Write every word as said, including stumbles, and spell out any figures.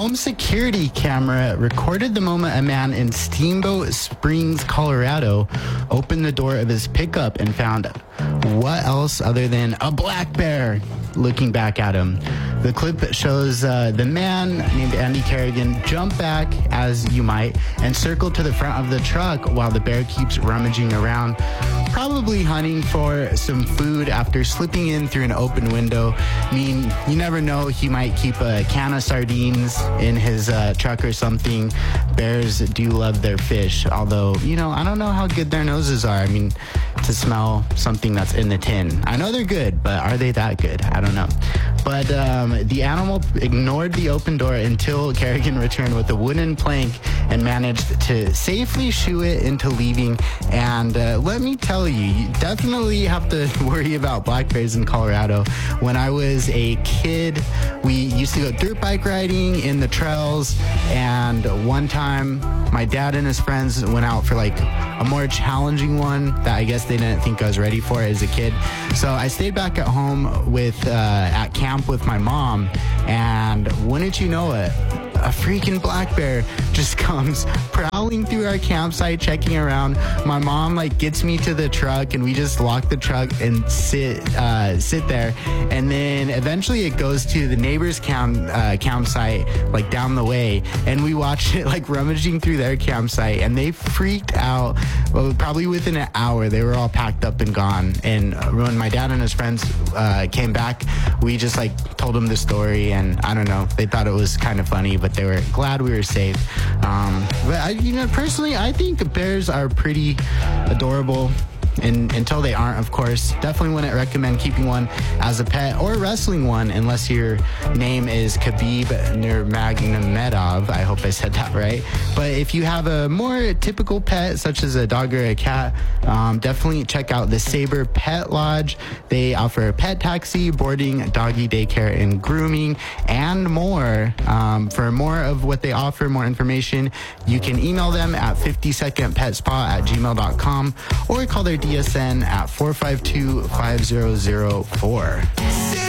home security camera recorded the moment a man in Steamboat Springs, Colorado, opened the door of his pickup and found what else other than a black bear looking back at him. The clip shows uh, the man named Andy Kerrigan jump back, as you might, and circle to the front of the truck while the bear keeps rummaging around, probably hunting for some food after slipping in through an open window. I mean, you never know, he might keep a can of sardines in his uh, truck or something. Bears do love their fish, although, you know, I don't know how good their noses are. I mean, to smell something that's in the tin. I know they're good, but are they that good? I don't know. But um, the animal ignored the open door until Kerrigan returned with a wooden plank and managed to safely shoo it into leaving. And uh, let me tell you, you definitely have to worry about black bears in Colorado. When I was a kid, we used to go dirt bike riding in the trails, and one time my dad and his friends went out for like a more challenging one that I guess they didn't think I was ready for as a kid. So I stayed back at home with uh, at camp with my mom, and wouldn't you know it, a freaking black bear just comes prowling through our campsite, checking around. My mom like gets me to the truck, and we just lock the truck and sit uh, sit there. And then eventually it goes to the neighbor's camp uh, campsite, like down the way, and we watch it like rummaging through their campsite, and they freaked out. Well, probably within an hour, they were all packed up and gone. And when my dad and his friends uh, came back, we just like told them the story, and I don't know, they thought it was kind of funny, but they were glad we were safe. Um, but I, you know, personally, I think bears are pretty adorable. And until they aren't, of course. Definitely wouldn't recommend keeping one as a pet or wrestling one unless your name is Khabib Nurmagomedov. I hope I said that right. But if you have a more typical pet, such as a dog or a cat, um, definitely check out the Sabre Pet Lodge. They offer pet taxi, boarding, doggy daycare, and grooming, and more. Um, for more of what they offer, more information, you can email them at fifty second pet spa at gmail dot com or call their D S N at four five two, five zero zero four.